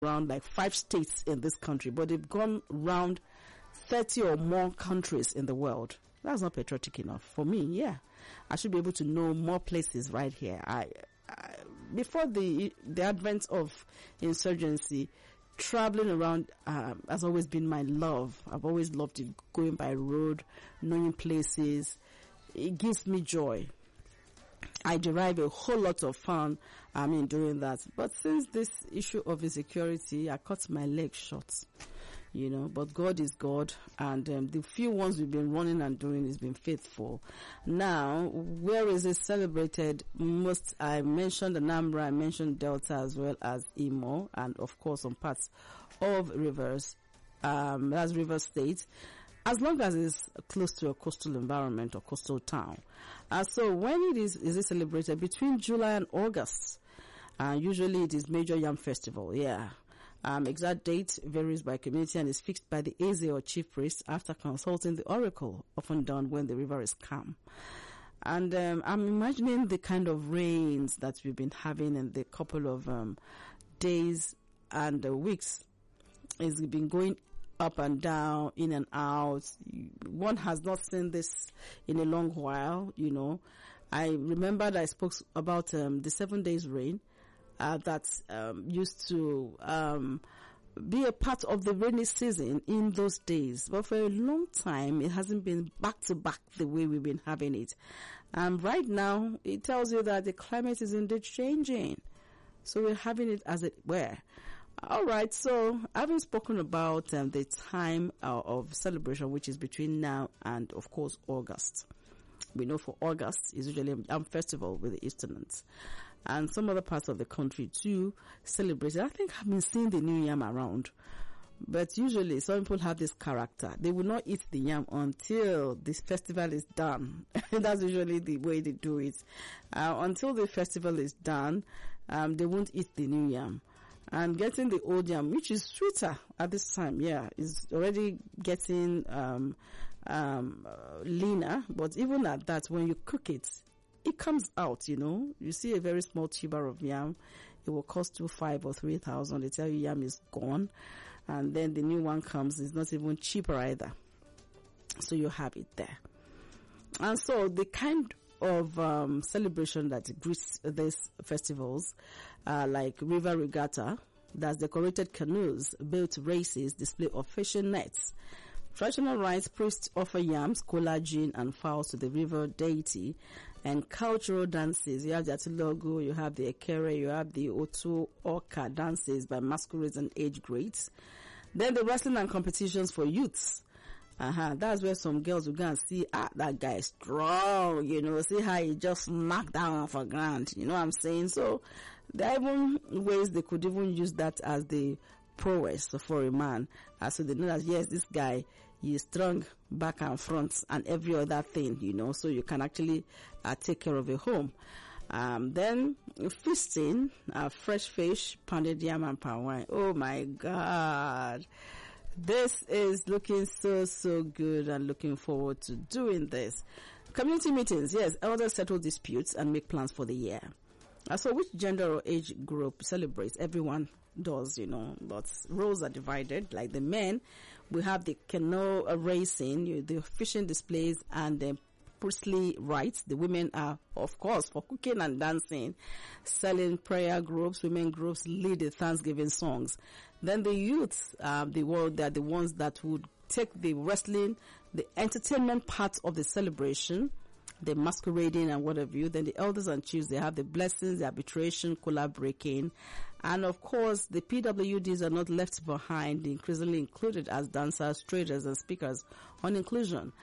around like 5 states in this country, but they've gone around 30 or more countries in the world. That's not patriotic enough for me. Yeah, I should be able to know more places right here. Before the advent of insurgency, traveling around has always been my love. I've always loved it, going by road, knowing places. It gives me joy. I derive a whole lot of fun, doing that. But since this issue of insecurity, I cut my leg short, but God is God, and the few ones we've been running and doing has been faithful. Now, where is it celebrated most? I mentioned Anambra, I mentioned Delta, as well as Imo, and of course some parts of Rivers, that's River State, as long as it's close to a coastal environment or coastal town. So when is it celebrated? Between July and August. Usually it is Major Yam Festival, yeah. Exact date varies by community and is fixed by the Eze or chief priest after consulting the oracle, often done when the river is calm. And I'm imagining the kind of rains that we've been having in the couple of days and weeks. It's been going up and down, in and out. One has not seen this in a long while, I remember that I spoke about the 7 days rain that used to be a part of the rainy season in those days. But for a long time, it hasn't been back to back the way we've been having it. And right now, it tells you that the climate is indeed changing. So we're having it as it were. All right, so having spoken about the time of celebration, which is between now and, of course, August. We know for August is usually a yam festival with the Easterners. And some other parts of the country too celebrate it. I think I've been seeing the new yam around. But usually some people have this character. They will not eat the yam until this festival is done. That's usually the way they do it. Until the festival is done, they won't eat the new yam. And getting the old yam, which is sweeter at this time, is already getting leaner. But even at that, when you cook it, it comes out, You see a very small tuber of yam, it will cost you 5,000 or 3,000. They tell you yam is gone. And then the new one comes, it's not even cheaper either. So you have it there. And so the kind of celebration that greets these festivals, like river regatta, that's decorated canoes, built races, display of fishing nets. Traditional rites, priests offer yams, kola, gin, and fowls to the river deity, and cultural dances. You have the Atilogo, you have the Ekere, you have the Otu Oka dances by masquerades and age grades. Then the wrestling and competitions for youths. That's where some girls will go and see, that guy is strong, see how he just knocked down off a ground, you know what I'm saying? So there are even ways they could even use that as the prowess for a man. So they know that, yes, this guy, he is strong back and front and every other thing, so you can actually take care of a home. Then feasting, fresh fish, pounded yam and palm wine. Oh my God. This is looking so good and looking forward to doing this. Community meetings, yes, elders settle disputes and make plans for the year. So which gender or age group celebrates? Everyone does, but roles are divided. Like the men, we have the canoe racing, the fishing displays, and the priestly rites. The women are, of course, for cooking and dancing, selling prayer groups. Women groups lead the Thanksgiving songs. Then the youths, they're the ones that would take the wrestling, the entertainment part of the celebration, the masquerading and what have you. Then the elders and chiefs, they have the blessings, the arbitration, kola breaking. And of course, the PWDs are not left behind, increasingly included as dancers, traders, and speakers on inclusion.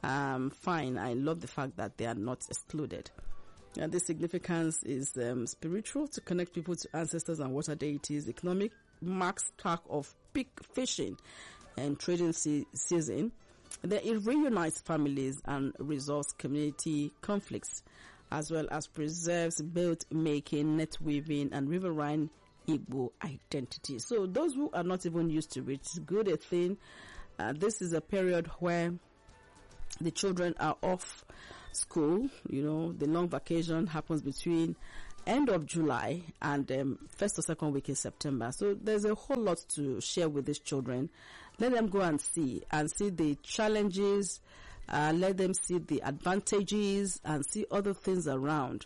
Fine. I love the fact that they are not excluded. And the significance is spiritual, to connect people to ancestors and water deities. Economic, marks track of peak fishing and trading season. Then it reunites families and resolves community conflicts, as well as preserves belt making, net weaving, and riverine Igbo identity. So those who are not even used to it, it's good a thing. This is a period where the children are off school, the long vacation happens between end of July and first or second week in September. So there's a whole lot to share with these children. Let them go and see the challenges. Let them see the advantages and see other things around,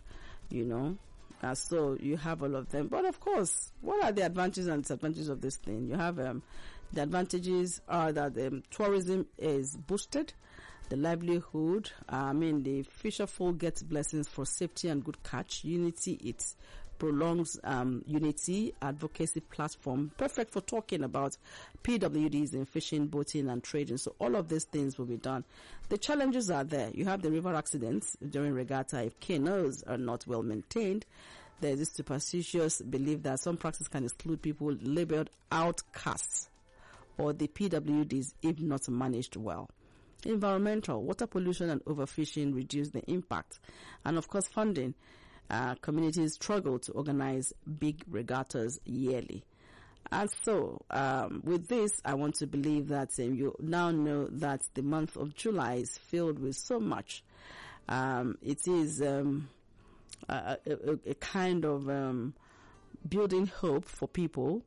so you have all of them. But of course, what are the advantages and disadvantages of this thing? You have the advantages are that tourism is boosted, the livelihood. The fisherfolk gets blessings for safety and good catch. Unity, it prolongs unity, advocacy platform, perfect for talking about PWDs in fishing, boating, and trading. So all of these things will be done. The challenges are there. You have the river accidents during regatta. If canoes are not well maintained, there is this superstitious belief that some practices can exclude people labeled outcasts or the PWDs if not managed well. Environmental, water pollution and overfishing reduce the impact. And of course, funding. Communities struggle to organize big regattas yearly. And so, with this, I want to believe that you now know that the month of July is filled with so much. It is a kind of building hope for people.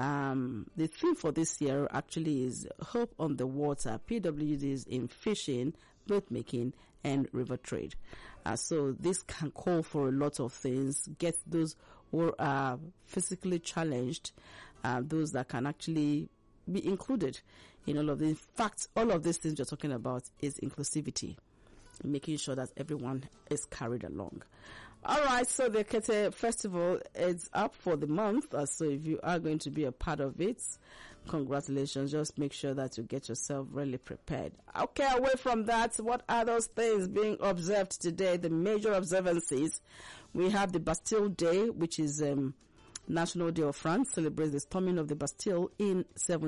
The theme for this year actually is Hope on the Water, PWDs in fishing, boat making, and river trade. So this can call for a lot of things, get those who are physically challenged, those that can actually be included in all of this. In fact, all of these things you're talking about is inclusivity, making sure that everyone is carried along. All right, so the Kete Festival is up for the month. So if you are going to be a part of it, congratulations. Just make sure that you get yourself really prepared. Okay, away from that, what are those things being observed today? The major observances. We have the Bastille Day, which is National Day of France, celebrates the storming of the Bastille in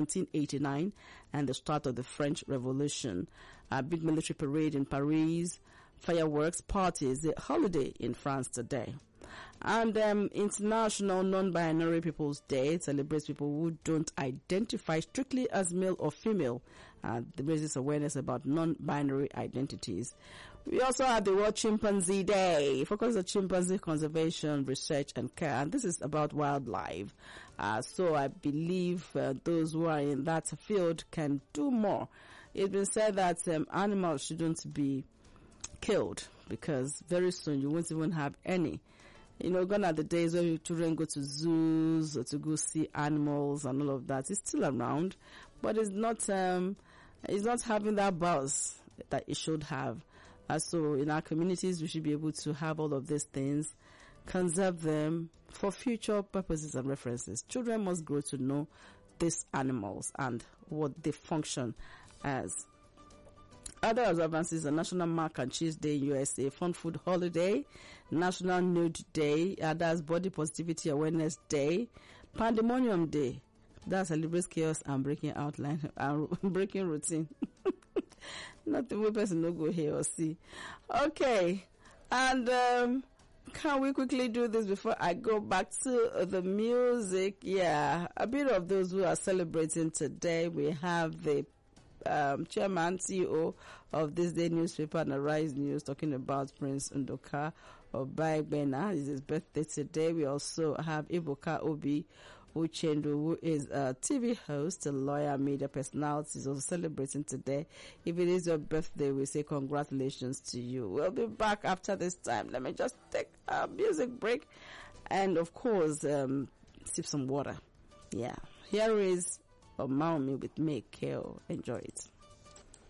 1789 and the start of the French Revolution. A big military parade in Paris, fireworks, parties, the holiday in France today. And International Non-Binary People's Day celebrates people who don't identify strictly as male or female. It raises awareness about non-binary identities. We also have the World Chimpanzee Day, focus on chimpanzee conservation, research, and care. And this is about wildlife. So I believe those who are in that field can do more. It's been said that animals shouldn't be killed because very soon you won't even have any. Gone are the days when children go to zoos or to go see animals and all of that. It's still around, but it's not having that buzz that it should have. So in our communities, we should be able to have all of these things, conserve them for future purposes and references. Children must grow to know these animals and what they function as. Other observances are National Mac and Cheese Day in USA, Fun Food Holiday, National Nude Day, that's Body Positivity Awareness Day, Pandemonium Day, that celebrates chaos and breaking outline and breaking routine. Not the way person no go here or see. Okay, and can we quickly do this before I go back to the music? Yeah, a bit of those who are celebrating today. We have the chairman, CEO of This Day newspaper and Arise News, talking about Prince Ndoka Obaegbena. It's his birthday today. We also have Ibuka Obi Uchendu, who is a TV host, a lawyer, media personality, is also celebrating today. If it is your birthday, we say congratulations to you. We'll be back after this time. Let me just take a music break and, of course, sip some water. Yeah. Here is Maumi with Make Kale. Enjoy it.